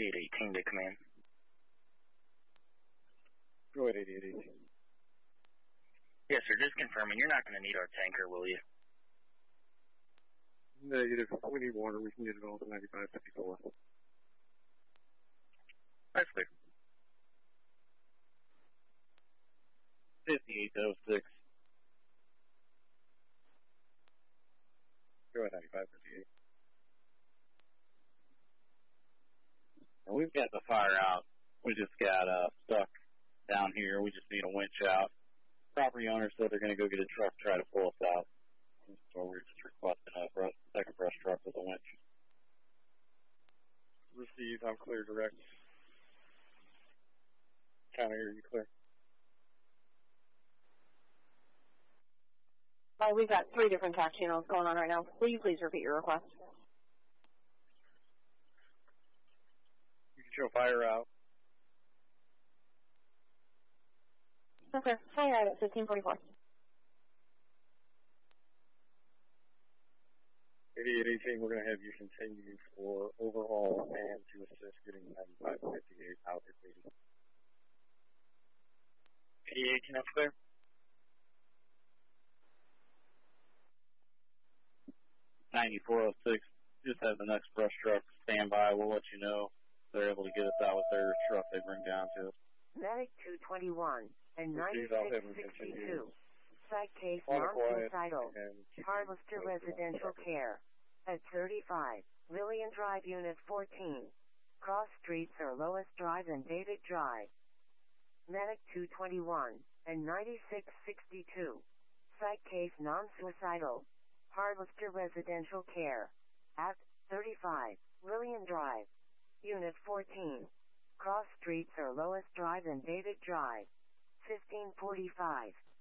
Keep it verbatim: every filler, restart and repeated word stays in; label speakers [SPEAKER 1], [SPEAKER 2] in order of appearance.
[SPEAKER 1] eighty-eight eighteen to command.
[SPEAKER 2] Go ahead, eighty-eight eighteen.
[SPEAKER 1] Yes, sir. Just confirming. You're not going to need our tanker, will you?
[SPEAKER 2] Negative. We need water. We can get it all to ninety-five fifty-four.
[SPEAKER 1] That's clear.
[SPEAKER 3] fifty-eight oh six.
[SPEAKER 2] Go ahead, ninety-five fifty-eight.
[SPEAKER 3] And we've got the fire out. We just got uh, stuck down here. We just need a winch out. Property owner said they're going to go get a truck to try to pull us out. So we're just requesting a brush, second brush truck with a winch.
[SPEAKER 2] Received. I'm clear direct. Counter, are you clear?
[SPEAKER 4] Uh, we've got three different tax channels going on right now. Will you please repeat your request?
[SPEAKER 2] You can show fire out.
[SPEAKER 4] Okay, fire out at fifteen forty-four.
[SPEAKER 2] eighty-eight eighteen, we're going to have you continue for overhaul and to assist getting ninety-five fifty-eight out at eighty.
[SPEAKER 1] eighty-eight eighteen, that's clear.
[SPEAKER 3] ninety-four oh six, just have the next brush truck stand by. We'll let you know if they're able to get us out with their truck they bring down to us.
[SPEAKER 5] Medic two twenty-one and
[SPEAKER 2] Received, I'll have them
[SPEAKER 5] ninety-six
[SPEAKER 2] continue.
[SPEAKER 5] sixty-two. Site case
[SPEAKER 2] On the quiet
[SPEAKER 5] non-suicidal.
[SPEAKER 2] and keep
[SPEAKER 5] Harvester
[SPEAKER 2] you posted on
[SPEAKER 5] Residential
[SPEAKER 2] the
[SPEAKER 5] Care. At thirty-five, Lillian Drive, Unit fourteen. Cross streets are Lois Drive and David Drive. Medic two twenty-one and ninety-six sixty-two. Site case non-suicidal. Harvester Residential Care. At thirty-five, Lillian Drive. Unit fourteen. Cross streets are Lois Drive and David Drive. fifteen forty-five.